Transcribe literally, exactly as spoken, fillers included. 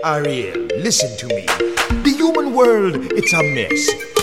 Ariel, listen to me. The human world, it's a mess.